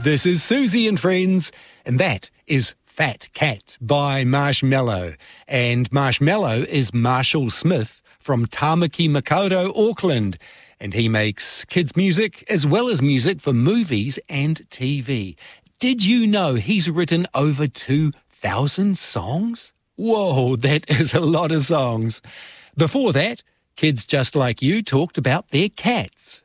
This is Susie and Friends, and that is Fat Cat by Marshmello. And Marshmello is Marshall Smith from Tamaki Makaurau, Auckland. And he makes kids' music as well as music for movies and TV. Did you know he's written over 2,000 songs? Whoa, that is a lot of songs. Before that, Kids Just Like You talked about their cats.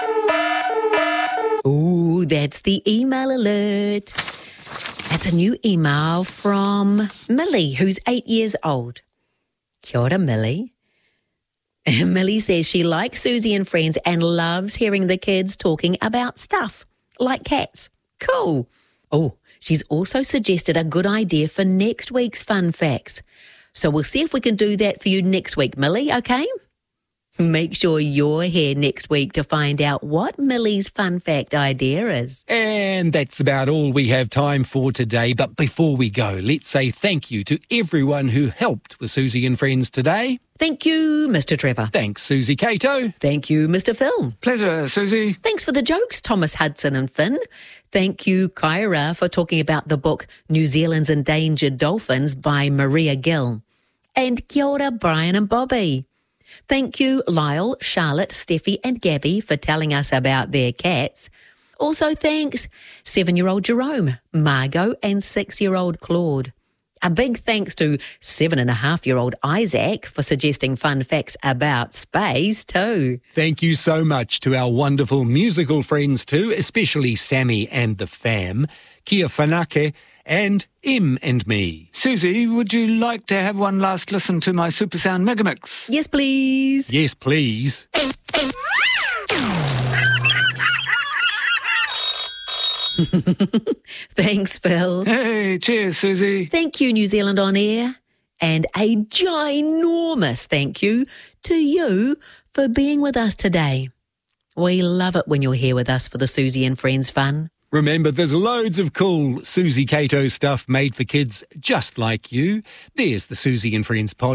Ooh, that's the email alert. That's a new email from Millie, who's 8 years old. Kia ora, Millie. Millie says she likes Susie and Friends and loves hearing the kids talking about stuff, like cats. Cool. Oh, she's also suggested a good idea for next week's fun facts. So we'll see if we can do that for you next week, Millie, okay? Make sure you're here next week to find out what Millie's fun fact idea is. And that's about all we have time for today. But before we go, let's say thank you to everyone who helped with Susie and Friends today. Thank you, Mr. Trevor. Thanks, Susie Cato. Thank you, Mr. Phil. Pleasure, Susie. Thanks for the jokes, Thomas Hudson and Finn. Thank you, Kyra, for talking about the book New Zealand's Endangered Dolphins by Maria Gill. And kia ora, Brian and Bobby. Thank you, Lyle, Charlotte, Steffi and Gabby for telling us about their cats. Also thanks 7-year-old Jerome, Margot and 6-year-old Claude. A big thanks to 7.5-year-old Isaac for suggesting fun facts about space too. Thank you so much to our wonderful musical friends too, especially Sammy and the fam, Kia Whanake and Em and me. Susie, would you like to have one last listen to my Supersound Megamix? Yes, please. Yes, please. Thanks, Phil. Hey, cheers, Susie. Thank you, New Zealand On Air. And a ginormous thank you to you for being with us today. We love it when you're here with us for the Susie and Friends fun. Remember, there's loads of cool Susie Cato stuff made for kids just like you. There's the Susie and Friends podcast.